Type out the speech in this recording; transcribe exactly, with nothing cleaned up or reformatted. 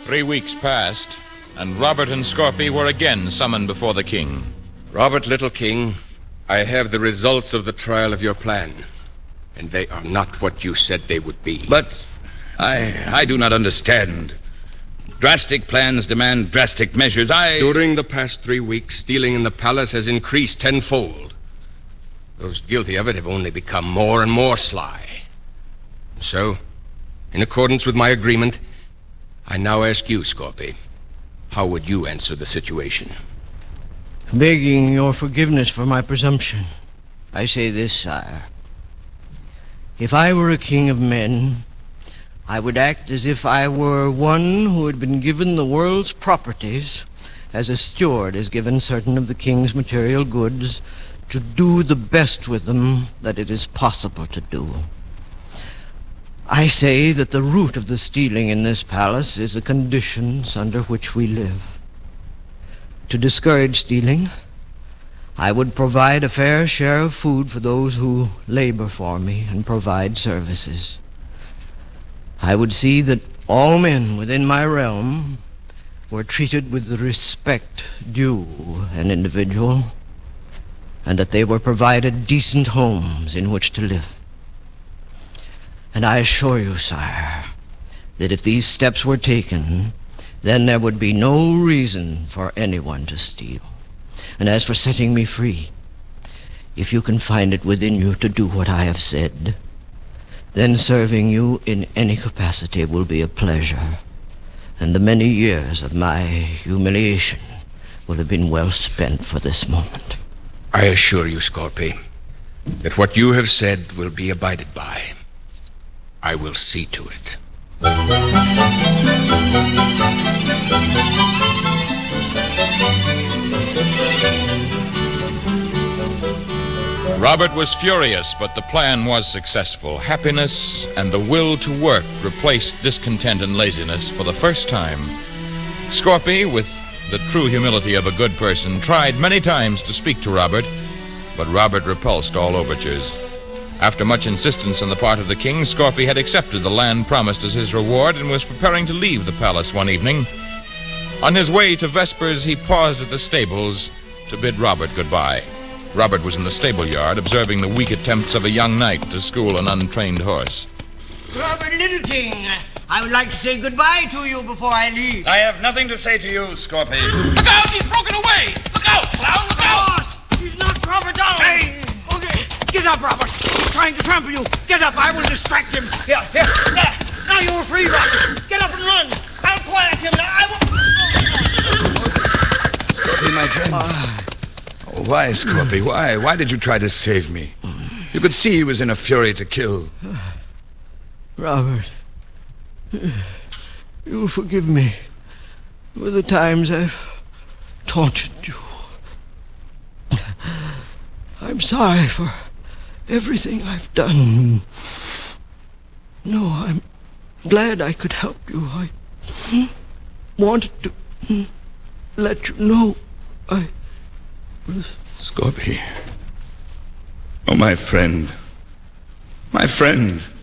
Three weeks passed, and Robert and Scorpy were again summoned before the king. Robert, little king, I have the results of the trial of your plan, and they are not what you said they would be. But I I do not understand. Drastic plans demand drastic measures. I... During the past three weeks, stealing in the palace has increased tenfold. Those guilty of it have only become more and more sly. So, in accordance with my agreement, I now ask you, Scorpy, how would you answer the situation? Begging your forgiveness for my presumption, I say this, sire. If I were a king of men, I would act as if I were one who had been given the world's properties, as a steward is given certain of the king's material goods, to do the best with them that it is possible to do. I say that the root of the stealing in this palace is the conditions under which we live. To discourage stealing, I would provide a fair share of food for those who labor for me and provide services. I would see that all men within my realm were treated with the respect due an individual, and that they were provided decent homes in which to live. And I assure you, sire, that if these steps were taken, then there would be no reason for anyone to steal. And as for setting me free, if you can find it within you to do what I have said, then serving you in any capacity will be a pleasure, and the many years of my humiliation will have been well spent for this moment. I assure you, Scorpy, that what you have said will be abided by. I will see to it. Robert was furious, but the plan was successful. Happiness and the will to work replaced discontent and laziness for the first time. Scorpy, with the true humility of a good person, tried many times to speak to Robert, but Robert repulsed all overtures. After much insistence on the part of the king, Scorpy had accepted the land promised as his reward and was preparing to leave the palace one evening. On his way to Vespers, he paused at the stables to bid Robert goodbye. Robert was in the stable yard, observing the weak attempts of a young knight to school an untrained horse. Robert Little King, I would like to say goodbye to you before I leave. I have nothing to say to you, Scorpy. Look out! He's broken away! Look out, Clown! Look out! Boss, he's knocked Robert down. Hey! Okay, get up, Robert. He's trying to trample you. Get up, I will distract him. Here, here, there. Now you're free, Robert. Get up and run. I'll quiet him. Now I will... Scorpy, my friend. Uh, Oh, why, Scorpy? Why? Why did you try to save me? You could see he was in a fury to kill. Robert, you'll forgive me for the times I've taunted you. I'm sorry for everything I've done. No, I'm glad I could help you. I wanted to let you know I... Scorpy. Oh, my friend. My friend.